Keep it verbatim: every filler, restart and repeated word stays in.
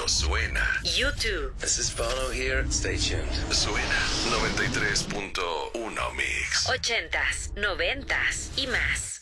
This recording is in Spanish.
suena. YouTube. This is Bono here. Stay tuned. Suena noventa y tres punto uno Mix. Ochentas, noventas y más.